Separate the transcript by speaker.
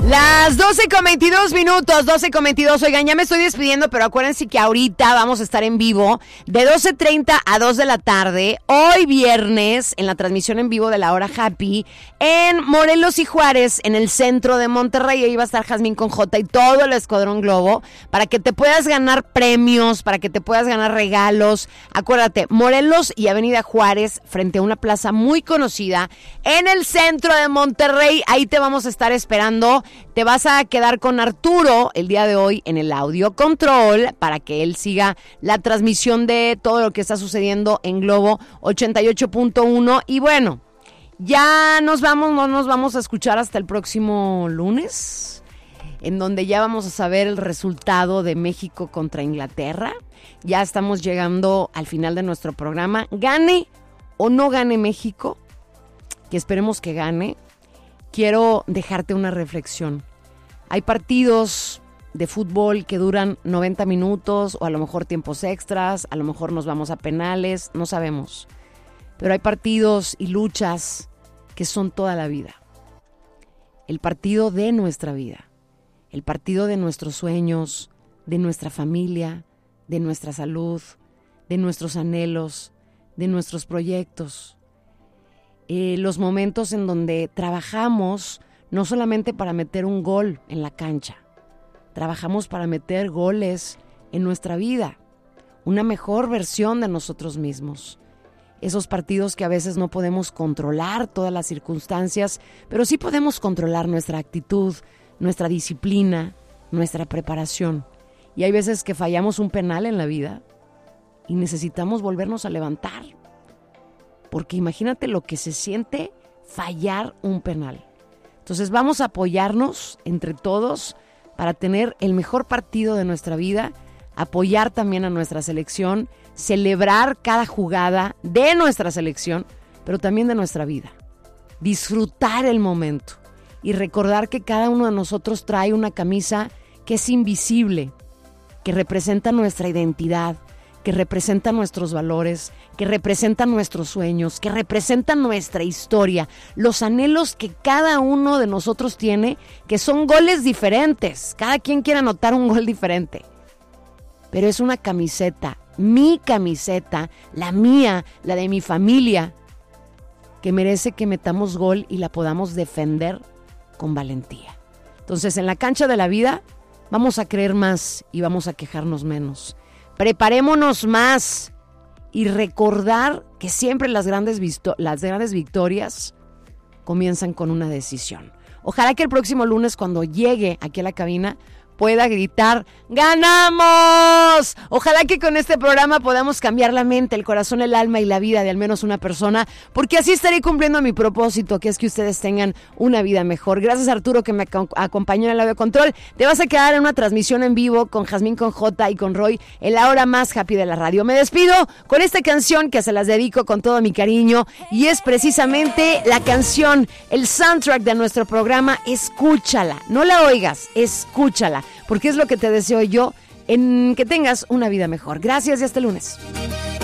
Speaker 1: Las 12:22, 12:22. Oigan, ya me estoy despidiendo, pero acuérdense que ahorita vamos a estar en vivo de 12:30 a 2 de la tarde, hoy viernes, en la transmisión en vivo de la Hora Happy, en Morelos y Juárez, en el centro de Monterrey. Ahí va a estar Jazmín con J y todo el Escuadrón Globo, para que te puedas ganar premios, para que te puedas ganar regalos. Acuérdate, Morelos y Avenida Juárez, frente a una plaza muy conocida, en el centro de Monterrey. Ahí te vamos a estar esperando. Te vas a quedar con Arturo el día de hoy en el audio control para que él siga la transmisión de todo lo que está sucediendo en Globo 88.1. Y bueno, ya nos vamos, no nos vamos a escuchar hasta el próximo lunes, en donde ya vamos a saber el resultado de México contra Inglaterra. Ya estamos llegando al final de nuestro programa. Gane o no gane México, que esperemos que gane. Quiero dejarte una reflexión. Hay partidos de fútbol que duran 90 minutos o a lo mejor tiempos extras, a lo mejor nos vamos a penales, no sabemos. Pero hay partidos y luchas que son toda la vida. El partido de nuestra vida, el partido de nuestros sueños, de nuestra familia, de nuestra salud, de nuestros anhelos, de nuestros proyectos. Los momentos en donde trabajamos no solamente para meter un gol en la cancha, trabajamos para meter goles en nuestra vida, una mejor versión de nosotros mismos. Esos partidos que a veces no podemos controlar todas las circunstancias, pero sí podemos controlar nuestra actitud, nuestra disciplina, nuestra preparación. Y hay veces que fallamos un penal en la vida y necesitamos volvernos a levantar. Porque imagínate lo que se siente fallar un penal. Entonces vamos a apoyarnos entre todos para tener el mejor partido de nuestra vida, apoyar también a nuestra selección, celebrar cada jugada de nuestra selección, pero también de nuestra vida. Disfrutar el momento y recordar que cada uno de nosotros trae una camisa que es invisible, que representa nuestra identidad, que representa nuestros valores, que representa nuestros sueños, que representa nuestra historia, los anhelos que cada uno de nosotros tiene, que son goles diferentes. Cada quien quiere anotar un gol diferente. Pero es una camiseta, mi camiseta, la mía, la de mi familia, que merece que metamos gol y la podamos defender con valentía. Entonces, en la cancha de la vida, vamos a creer más y vamos a quejarnos menos. Preparémonos más y recordar que siempre las grandes victorias comienzan con una decisión. Ojalá que el próximo lunes, cuando llegue aquí a la cabina, pueda gritar ¡ganamos! Ojalá que con este programa podamos cambiar la mente, el corazón, el alma y la vida de al menos una persona, porque así estaré cumpliendo mi propósito, que es que ustedes tengan una vida mejor. Gracias, Arturo, que me acompañó en el audio control. Te vas a quedar en una transmisión en vivo con Jazmín, con J y con Roy en la hora más happy de la radio. Me despido con esta canción que se las dedico con todo mi cariño y es precisamente la canción, el soundtrack de nuestro programa. Escúchala, no la oigas, escúchala, porque es lo que te deseo yo, en que tengas una vida mejor. Gracias y hasta el lunes.